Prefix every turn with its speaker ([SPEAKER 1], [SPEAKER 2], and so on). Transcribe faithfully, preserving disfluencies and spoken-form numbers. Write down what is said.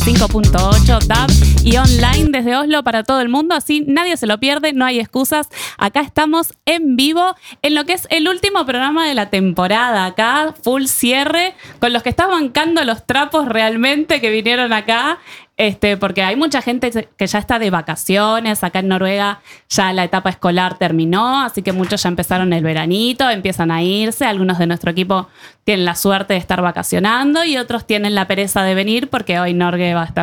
[SPEAKER 1] cinco punto ocho D A B y online desde Oslo para todo el mundo. Así nadie se lo pierde, no hay excusas. Acá estamos en vivo en lo que es el último programa de la temporada. Acá, full cierre, con los que están bancando los trapos realmente que vinieron acá. Este, porque hay mucha gente que ya está de vacaciones. Acá en Noruega ya la etapa escolar terminó, así que muchos ya empezaron el veranito, empiezan a irse. Algunos de nuestro equipo tienen la suerte de estar vacacionando y otros tienen la pereza de venir porque hoy Norge va a estar